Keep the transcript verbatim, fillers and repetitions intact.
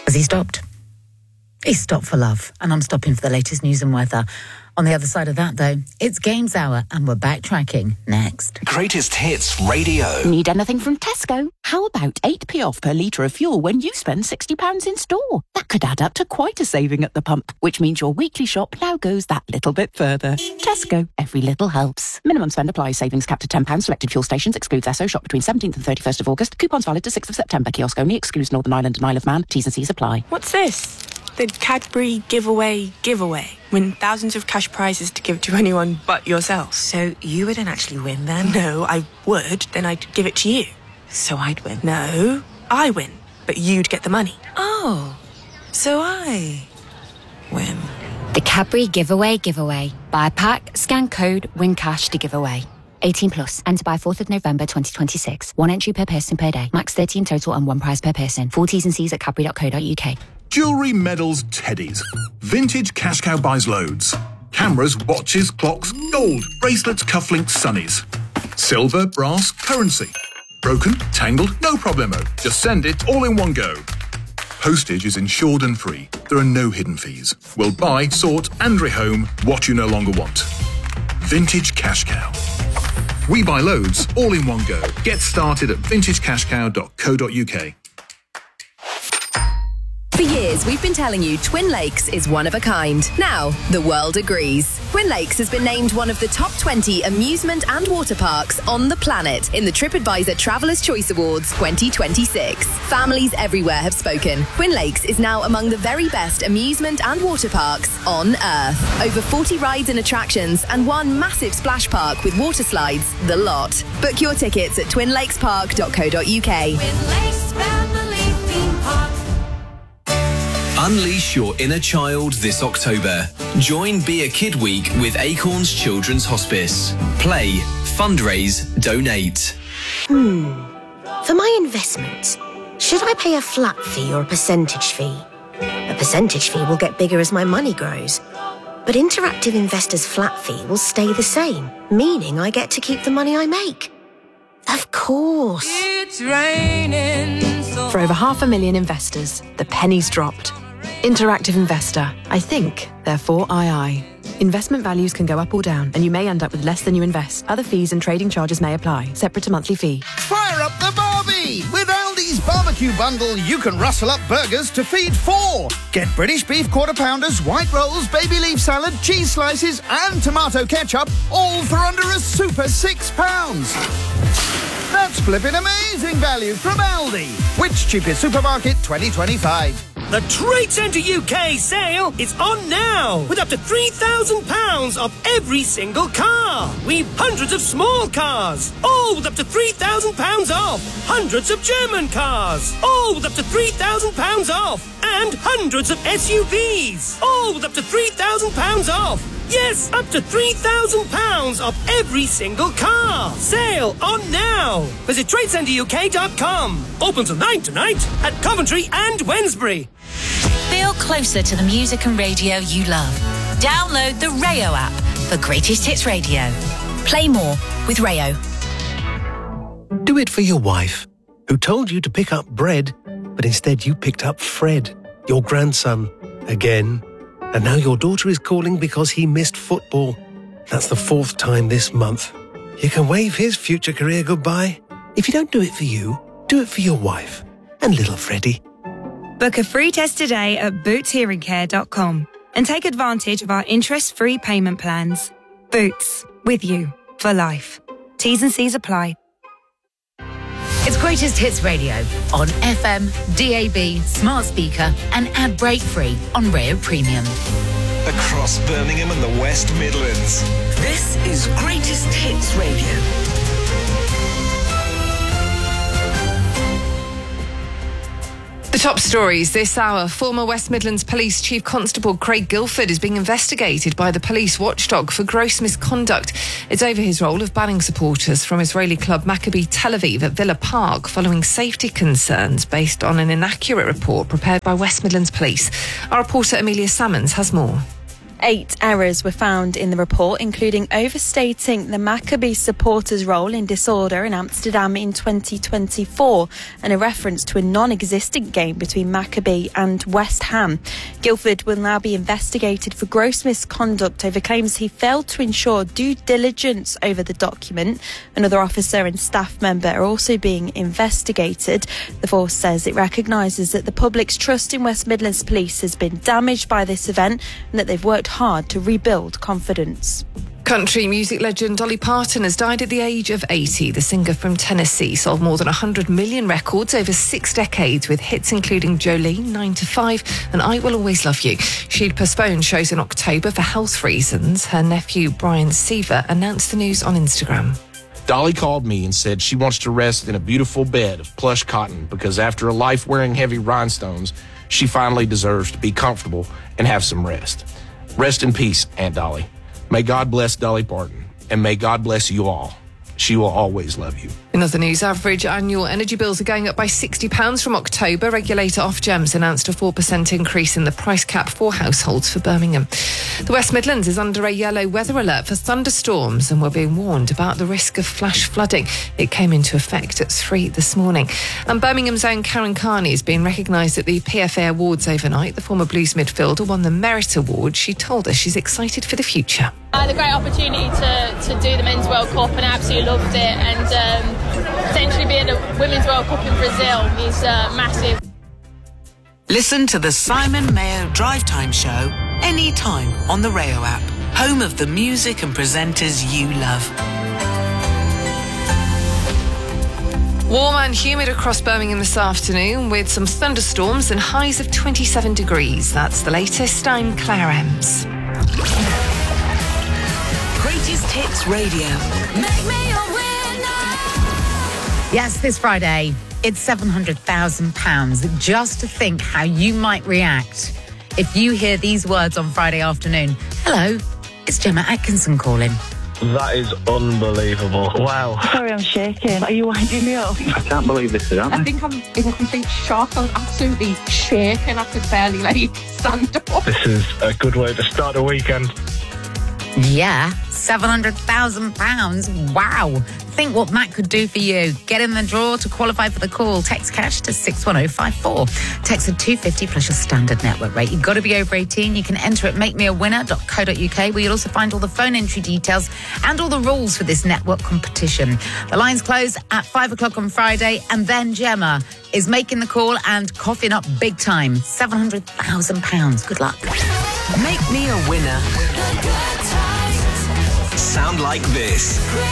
Has he stopped? He's stopped for love, and I'm stopping for the latest news and weather. On the other side of that, though, it's Games Hour, and we're backtracking next. Greatest Hits Radio. Need anything from Tesco? How about eight p off per litre of fuel when you spend sixty pounds in store? That could add up to quite a saving at the pump, which means your weekly shop now goes that little bit further. Tesco, every little helps. Minimum spend applies. Savings capped at ten pounds. Selected fuel stations. Excludes Esso. Shop between seventeenth and thirty-first of August. Coupons valid to sixth of September. Kiosk only. Excludes Northern Ireland and Isle of Man. T's and C's apply. What's this? The Cadbury giveaway giveaway. Win thousands of cash prizes to give to anyone but yourself. So you wouldn't actually win then? No, I would. Then I'd give it to you. So I'd win? No, I win. But you'd get the money. Oh, so I win. The Cadbury giveaway giveaway. Buy a pack, scan code, win cash to give away. eighteen plus. Enter by fourth of November twenty twenty-six. One entry per person per day. Max thirty in total and one prize per person. Full T's and C's at cadbury dot co dot uk. Jewellery, medals, teddies. Vintage Cash Cow buys loads. Cameras, watches, clocks, gold, bracelets, cufflinks, sunnies. Silver, brass, currency. Broken, tangled, no problemo. Just send it all in one go. Postage is insured and free. There are no hidden fees. We'll buy, sort and rehome what you no longer want. Vintage Cash Cow. We buy loads all in one go. Get started at vintage cash cow dot co dot uk. For years, we've been telling you Twin Lakes is one of a kind. Now, the world agrees. Twin Lakes has been named one of the top twenty amusement and water parks on the planet in the TripAdvisor Traveller's Choice Awards twenty twenty-six. Families everywhere have spoken. Twin Lakes is now among the very best amusement and water parks on Earth. Over forty rides and attractions and one massive splash park with water slides, the lot. Book your tickets at twin lakes park dot co dot uk. Twin Lakes Family Theme Park. Unleash your inner child this October. Join Be a Kid Week with Acorns Children's Hospice. Play, fundraise, donate. Hmm. For my investments, should I pay a flat fee or a percentage fee? A percentage fee will get bigger as my money grows. But Interactive Investor's flat fee will stay the same, meaning I get to keep the money I make. Of course. It's raining so For over half a million investors, the penny's dropped. Interactive Investor. I think, therefore I I. Investment values can go up or down, and you may end up with less than you invest. Other fees and trading charges may apply. Separate to monthly fee. Fire up the barbie! With Aldi's barbecue bundle, you can rustle up burgers to feed four. Get British beef quarter pounders, white rolls, baby leaf salad, cheese slices, and tomato ketchup, all for under a super six pounds. That's flipping amazing value from Aldi. Which cheapest supermarket twenty twenty-five? The Trade Centre U K sale is on now, with up to three thousand pounds off every single car. We've hundreds of small cars, all with up to three thousand pounds off. Hundreds of German cars, all with up to three thousand pounds off. And hundreds of S U Vs, all with up to three thousand pounds off. Yes, up to three thousand pounds off every single car. Sale on now. Visit trade centre u k dot com. Open till nine tonight at Coventry and Wednesbury. Feel closer to the music and radio you love. Download the Rayo app for Greatest Hits Radio. Play more with Rayo. Do it for your wife, who told you to pick up bread, but instead you picked up Fred, your grandson, again. And now your daughter is calling because he missed football. That's the fourth time this month. You can wave his future career goodbye. If you don't do it for you, do it for your wife and little Freddie. Book a free test today at boots hearing care dot com and take advantage of our interest-free payment plans. Boots, with you for life. T's and C's apply. It's Greatest Hits Radio on F M, D A B, smart speaker and ad break free on Rayo Premium. Across Birmingham and the West Midlands. This is Greatest Hits Radio. The top stories this hour. Former West Midlands Police Chief Constable Craig Guilford is being investigated by the police watchdog for gross misconduct. It's over his role of banning supporters from Israeli club Maccabi Tel Aviv at Villa Park following safety concerns based on an inaccurate report prepared by West Midlands Police. Our reporter Amelia Salmons has more. Eight errors were found in the report, including overstating the Maccabi supporters' role in disorder in Amsterdam in twenty twenty-four and a reference to a non-existent game between Maccabi and West Ham. Guildford will now be investigated for gross misconduct over claims he failed to ensure due diligence over the document. Another officer and staff member are also being investigated. The force says it recognises that the public's trust in West Midlands Police has been damaged by this event and that they've worked hard to rebuild confidence. Country music legend Dolly Parton has died at the age of eighty. The singer from Tennessee sold more than one hundred million records over six decades with hits including Jolene, nine to five and I Will Always Love You. She'd postponed shows in October for health reasons. Her nephew Brian Seaver announced the news on Instagram. Dolly called me and said she wants to rest in a beautiful bed of plush cotton because after a life wearing heavy rhinestones, she finally deserves to be comfortable and have some rest. Rest in peace, Aunt Dolly. May God bless Dolly Parton, and may God bless you all. She will always love you. In other news, average annual energy bills are going up by sixty pounds from October. Regulator Ofgems announced a four percent increase in the price cap for households for Birmingham. The West Midlands is under a yellow weather alert for thunderstorms and we're being warned about the risk of flash flooding. It came into effect at three this morning. And Birmingham's own Karen Carney is being recognised at the P F A Awards overnight. The former Blues midfielder won the Merit Award. She told us she's excited for the future. I had a great opportunity to, to do the Men's World Cup and I absolutely loved it, and um, potentially being a Women's World Cup in Brazil is uh, massive. Listen to the Simon Mayo Drive Time Show anytime on the Rayo app, home of the music and presenters you love. Warm and humid across Birmingham this afternoon with some thunderstorms and highs of twenty-seven degrees. That's the latest. I'm Claire Ems. Greatest Hits Radio. Make me a winner. Yes, this Friday, it's seven hundred thousand pounds. Just to think how you might react if you hear these words on Friday afternoon. Hello, it's Gemma Atkinson calling. That is unbelievable. Wow. Sorry, I'm shaking. Are you winding me up? I can't believe this is happening. I think I'm in complete shock. I'm absolutely shaking. I could barely, like, stand up. This is a good way to start a weekend. Yeah, seven hundred thousand pounds. Wow. Think what Matt could do for you. Get in the draw to qualify for the call. Text cash to six one oh five four. Text at two fifty plus your standard network rate. You've got to be over eighteen. You can enter at make me a winner dot co dot uk, where you'll also find all the phone entry details and all the rules for this network competition. The lines close at five o'clock on Friday, and then Gemma is making the call and coughing up big time. seven hundred thousand pounds. Good luck. Make me a winner. Sound like this.